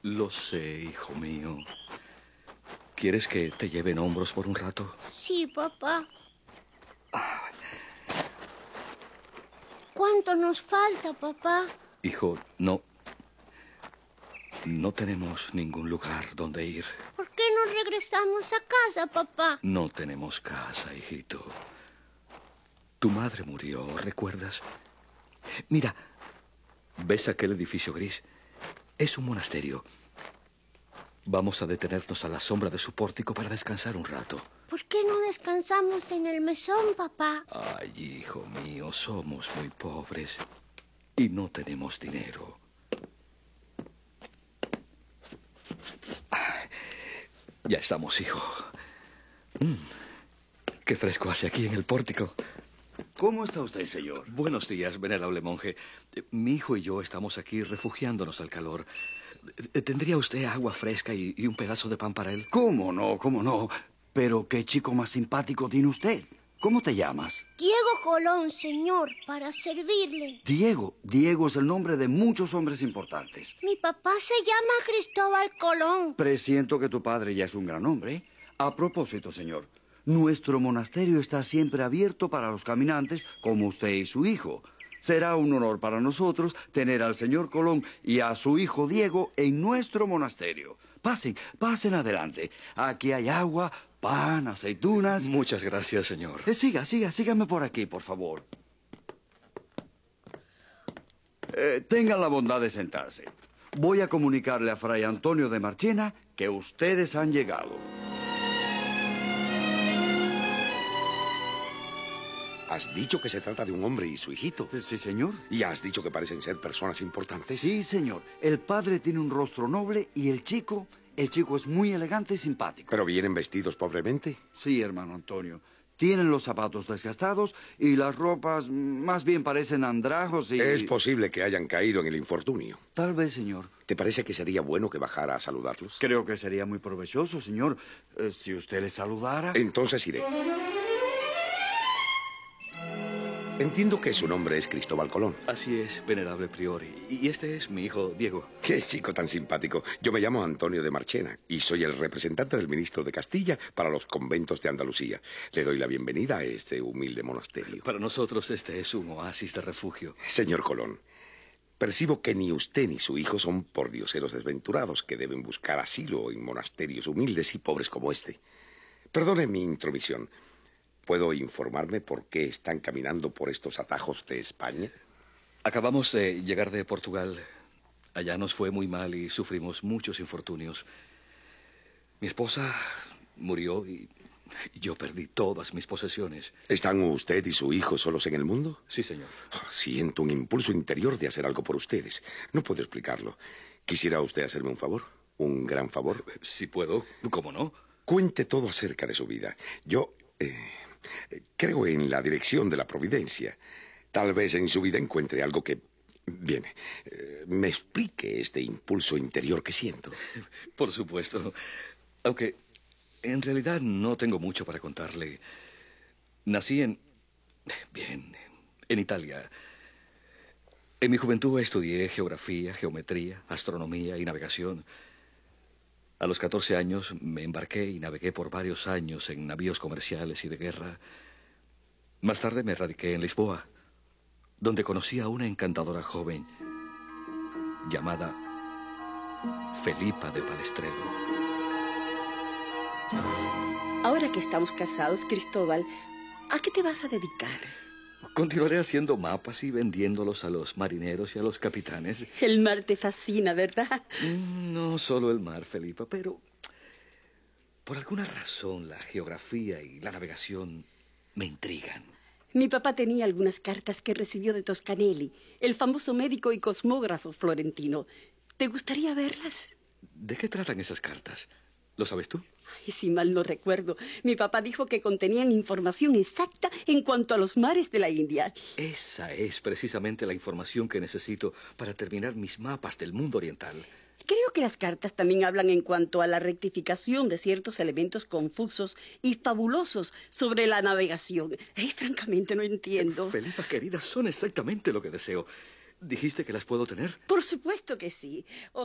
Lo sé, hijo mío. ¿Quieres que te lleve en hombros por un rato? Sí, papá. ¿Cuánto nos falta, papá? Hijo, no tenemos ningún lugar donde ir. ¿Por qué no regresamos a casa, papá? No tenemos casa, hijito. Tu madre murió, ¿recuerdas? Mira, ¿ves aquel edificio gris? Es un monasterio. Vamos a detenernos a la sombra de su pórtico para descansar un rato. ¿Por qué no descansamos en el mesón, papá? Ay, hijo mío, somos muy pobres y no tenemos dinero. Ya estamos, hijo. Qué fresco hace aquí en el pórtico. ¿Cómo está usted, señor? Buenos días, venerable monje. Mi hijo y yo estamos aquí refugiándonos al calor. ¿Tendría usted agua fresca y un pedazo de pan para él? ¿Cómo no? ¿Cómo no? Pero qué chico más simpático tiene usted. ¿Cómo te llamas? Diego Colón, señor, para servirle. Diego. Diego es el nombre de muchos hombres importantes. Mi papá se llama Cristóbal Colón. Presiento que tu padre ya es un gran hombre. A propósito, señor, nuestro monasterio está siempre abierto para los caminantes como usted y su hijo. Será un honor para nosotros tener al señor Colón y a su hijo Diego en nuestro monasterio. Pasen adelante. Aquí hay agua, pan, aceitunas. Muchas gracias, señor. Sígame por aquí, por favor. Tengan la bondad de sentarse. Voy a comunicarle a Fray Antonio de Marchena que ustedes han llegado. Has dicho que se trata de un hombre y su hijito. Sí, señor. Y has dicho que parecen ser personas importantes. Sí, señor. El padre tiene un rostro noble y el chico es muy elegante y simpático. ¿Pero vienen vestidos pobremente? Sí, hermano Antonio. Tienen los zapatos desgastados y las ropas más bien parecen andrajos y... Es posible que hayan caído en el infortunio. Tal vez, señor. ¿Te parece que sería bueno que bajara a saludarlos? Creo que sería muy provechoso, señor. Si usted les saludara... Entonces iré. Entiendo que su nombre es Cristóbal Colón. Así es, venerable prior. Y este es mi hijo, Diego. Qué chico tan simpático. Yo me llamo Antonio de Marchena y soy el representante del ministro de Castilla para los conventos de Andalucía. Le doy la bienvenida a este humilde monasterio. Para nosotros este es un oasis de refugio. Señor Colón, percibo que ni usted ni su hijo son pordioseros desventurados que deben buscar asilo en monasterios humildes y pobres como este. Perdone mi intromisión. ¿Puedo informarme por qué están caminando por estos atajos de España? Acabamos de llegar de Portugal. Allá nos fue muy mal y sufrimos muchos infortunios. Mi esposa murió y yo perdí todas mis posesiones. ¿Están usted y su hijo solos en el mundo? Sí, señor. Siento un impulso interior de hacer algo por ustedes. No puedo explicarlo. ¿Quisiera usted hacerme un favor? ¿Un gran favor? Si puedo, ¿cómo no? Cuente todo acerca de su vida. Yo... creo en la dirección de la providencia. Tal vez en su vida encuentre algo que... Bien, me explique este impulso interior que siento. Por supuesto. Aunque en realidad no tengo mucho para contarle. Nací en Italia. En mi juventud estudié geografía, geometría, astronomía y navegación. A los 14 años me embarqué y navegué por varios años en navíos comerciales y de guerra. Más tarde me radiqué en Lisboa, donde conocí a una encantadora joven llamada Felipa de Palestrelo. Ahora que estamos casados, Cristóbal, ¿a qué te vas a dedicar? Continuaré haciendo mapas y vendiéndolos a los marineros y a los capitanes. El mar te fascina, ¿verdad? No solo el mar, Felipa, pero por alguna razón la geografía y la navegación me intrigan. Mi papá tenía algunas cartas que recibió de Toscanelli, el famoso médico y cosmógrafo florentino. ¿Te gustaría verlas? ¿De qué tratan esas cartas? ¿Lo sabes tú? Ay, si mal no recuerdo, mi papá dijo que contenían información exacta en cuanto a los mares de la India. Esa es precisamente la información que necesito para terminar mis mapas del mundo oriental. Creo que las cartas también hablan en cuanto a la rectificación de ciertos elementos confusos y fabulosos sobre la navegación. Francamente no entiendo. Felipa, querida, son exactamente lo que deseo. ¿Dijiste que las puedo tener? Por supuesto que sí.